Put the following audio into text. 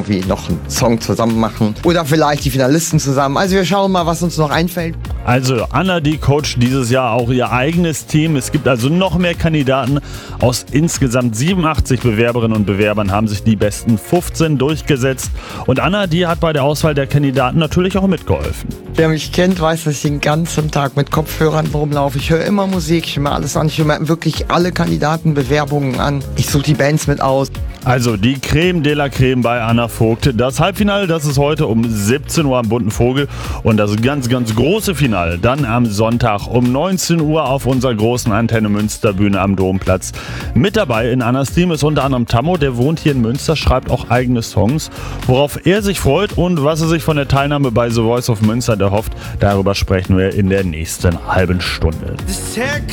irgendwie noch einen Song zusammen machen oder vielleicht die Finalisten zusammen. Also wir schauen mal, was uns noch einfällt. Also Anna, die coacht dieses Jahr auch ihr eigenes Team. Es gibt also noch mehr Kandidaten. Aus insgesamt 87 Bewerberinnen und Bewerbern haben sich die besten 15 durchgesetzt. Und Anna, die hat bei der Auswahl der Kandidaten natürlich auch mitgeholfen. Wer mich kennt, weiß, dass ich den ganzen Tag mit Kopfhörern rumlaufe. Ich höre immer Musik, ich höre mir alles an. Ich höre mir wirklich alle Kandidatenbewerbungen an. Ich suche die Bands mit aus. Also die Creme de la Creme bei Anna Vogt. Das Halbfinale, das ist heute um 17 Uhr am Bunten Vogel. Und das ganz, ganz große Finale dann am Sonntag um 19 Uhr auf unserer großen Antenne Münsterbühne am Domplatz. Mit dabei in Annas Team ist unter anderem Tammo, der wohnt hier in Münster, schreibt auch eigene Songs. Worauf er sich freut und was er sich von der Teilnahme bei The Voice of Münster erhofft, darüber sprechen wir in der nächsten halben Stunde.